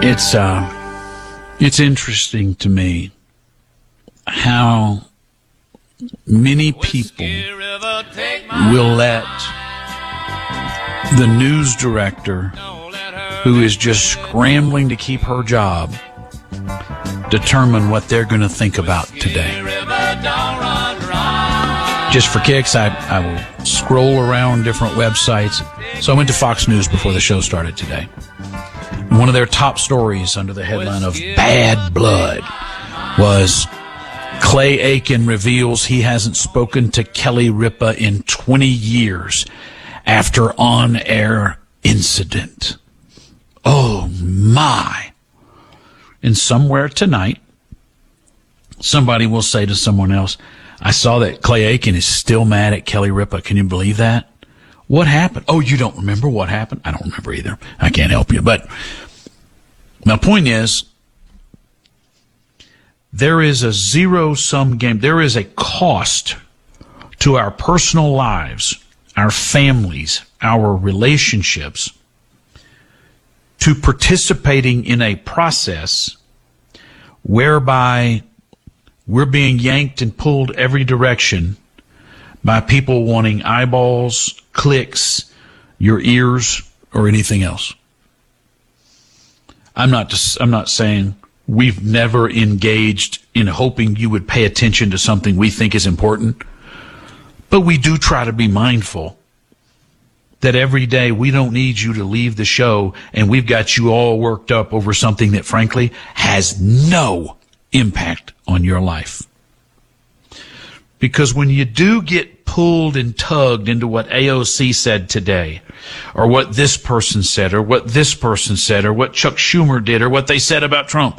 It's interesting to me how many people will let the news director, who is just scrambling to keep her job, determine what they're going to think about today. Just for kicks, I will scroll around different websites. So I went to Fox News before the show started today. One of their top stories under the headline of Bad Blood was Clay Aiken reveals he hasn't spoken to Kelly Ripa in 20 years after on-air incident. Oh, my. And somewhere tonight, somebody will say to someone else, I saw that Clay Aiken is still mad at Kelly Ripa. Can you believe that? What happened? Oh, you don't remember what happened? I don't remember either. I can't help you. But my point is, there is a zero-sum game. There is a cost to our personal lives, our families, our relationships, to participating in a process whereby we're being yanked and pulled every direction by people wanting eyeballs, clicks, your ears, or anything else. I'm not saying we've never engaged in hoping you would pay attention to something we think is important, but we do try to be mindful that every day we don't need you to leave the show and we've got you all worked up over something that frankly has no impact on your life. Because when you do get pulled and tugged into what AOC said today, or what this person said, or what this person said, or what Chuck Schumer did, or what they said about Trump,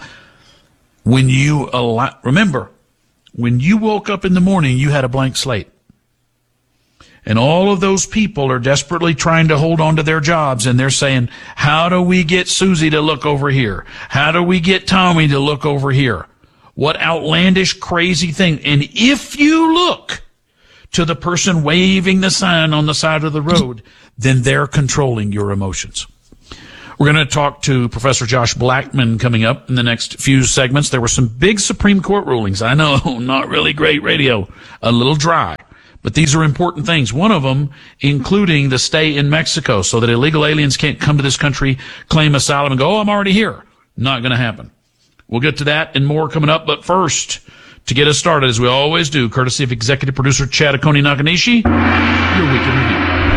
remember, when you woke up in the morning, you had a blank slate. And all of those people are desperately trying to hold on to their jobs, and they're saying, how do we get Susie to look over here? How do we get Tommy to look over here? What outlandish, crazy thing. And if you look to the person waving the sign on the side of the road, then they're controlling your emotions. We're going to talk to Professor Josh Blackman coming up in the next few segments. There were some big Supreme Court rulings. I know, not really great radio, a little dry. But these are important things. One of them including the stay in Mexico so that illegal aliens can't come to this country, claim asylum, and go, oh, I'm already here. Not going to happen. We'll get to that and more coming up. But first, to get us started, as we always do, courtesy of executive producer Chad Akoni Nakanishi, your weekend review.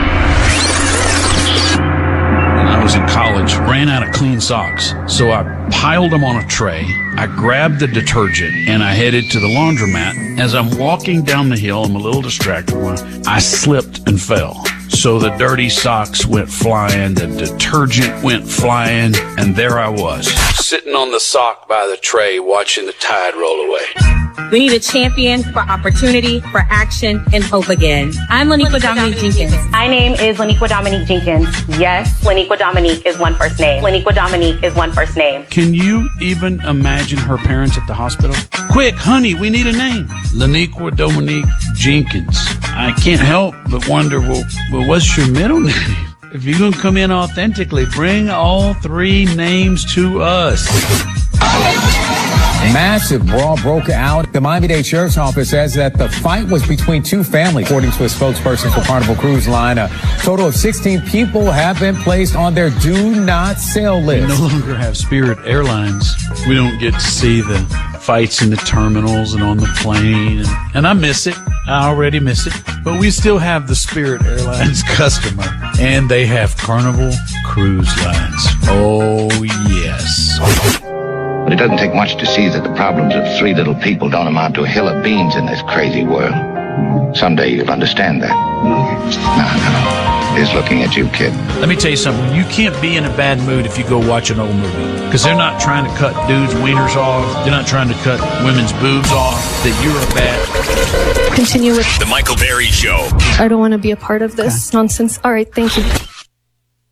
When I was in college, ran out of clean socks, so I piled them on a tray. I grabbed the detergent and I headed to the laundromat. As I'm walking down the hill, I'm a little distracted. I slipped and fell. So the dirty socks went flying, the detergent went flying, and there I was, sitting on the sock by the tray, watching the tide roll away. We need a champion for opportunity, for action, and hope again. I'm Laniqua Dominique Jenkins. My name is Laniqua Dominique Jenkins. Yes, Laniqua Dominique is one first name. Laniqua Dominique is one first name. Can you even imagine her parents at the hospital? Quick, honey, we need a name. Laniqua Dominique Jenkins. I can't help but wonder, well, what's your middle name? If you're going to come in authentically, bring all three names to us. A massive brawl broke out. The Miami-Dade Sheriff's Office says that the fight was between two families. According to a spokesperson for Carnival Cruise Line, a total of 16 people have been placed on their do not sell list. We no longer have Spirit Airlines. We don't get to see the fights in the terminals and on the plane. And I miss it. I already miss it. But we still have the Spirit Airlines customer. And they have Carnival Cruise Lines. Oh, yes. But it doesn't take much to see that the problems of three little people don't amount to a hill of beans in this crazy world. Someday you'll understand that. No. He's looking at you, kid. Let me tell you something. You can't be in a bad mood if you go watch an old movie. Because they're not trying to cut dudes' wieners off. They're not trying to cut women's boobs off. That you're a bad... Continue with The Michael Berry Show. I don't want to be a part of this nonsense. All right, thank you.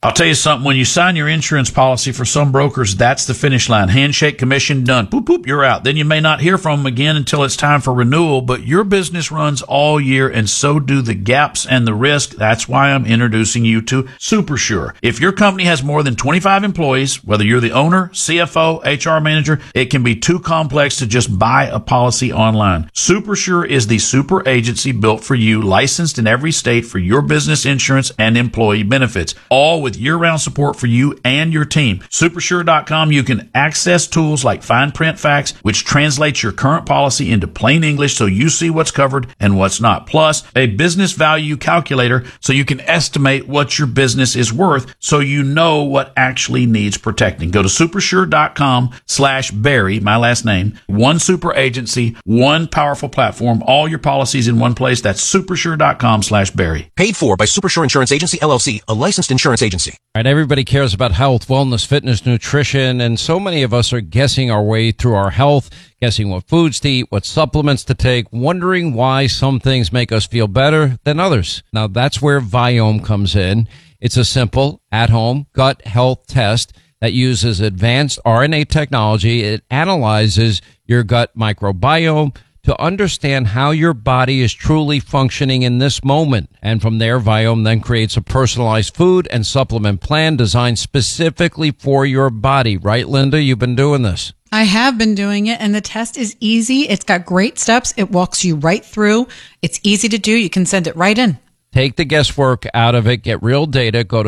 I'll tell you something. When you sign your insurance policy for some brokers, that's the finish line. Handshake, commission, done. Boop, boop, you're out. Then you may not hear from them again until it's time for renewal, but your business runs all year and so do the gaps and the risk. That's why I'm introducing you to SuperSure. If your company has more than 25 employees, whether you're the owner, CFO, HR manager, it can be too complex to just buy a policy online. SuperSure is the super agency built for you, licensed in every state for your business insurance and employee benefits, all with year-round support for you and your team. Supersure.com, you can access tools like Fine Print Facts, which translates your current policy into plain English so you see what's covered and what's not. Plus, a business value calculator so you can estimate what your business is worth so you know what actually needs protecting. Go to supersure.com/Barry, my last name. One super agency, one powerful platform, all your policies in one place. That's supersure.com/Barry. Paid for by Supersure Insurance Agency, LLC, a licensed insurance agency. All right, everybody cares about health, wellness, fitness, nutrition, and so many of us are guessing our way through our health, guessing what foods to eat, what supplements to take, wondering why some things make us feel better than others. Now, that's where Viome comes in. It's a simple, at-home gut health test that uses advanced RNA technology. It analyzes your gut microbiome to understand how your body is truly functioning in this moment. And from there, Viome then creates a personalized food and supplement plan designed specifically for your body. Right, Linda? You've been doing this. I have been doing it, and the test is easy. It's got great steps. It walks you right through. It's easy to do. You can send it right in. Take the guesswork out of it. Get real data. Go to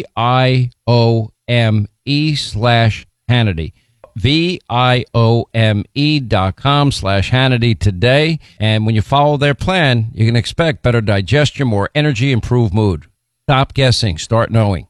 VIOME/Hannity. VIOME.com/Hannity today. And when you follow their plan, you can expect better digestion, more energy, improved mood. Stop guessing. Start knowing.